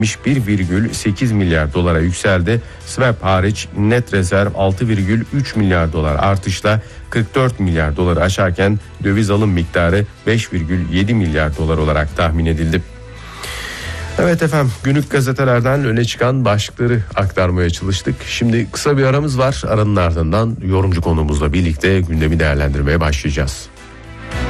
1,8 milyar dolara yükseldi. Swap hariç net rezerv 6,3 milyar dolar artışla 44 milyar doları aşarken döviz alım miktarı 5,7 milyar dolar olarak tahmin edildi. Evet efendim, günlük gazetelerden öne çıkan başlıkları aktarmaya çalıştık. Şimdi kısa bir aramız var. Aranın ardından yorumcu konuğumuzla birlikte gündemi değerlendirmeye başlayacağız.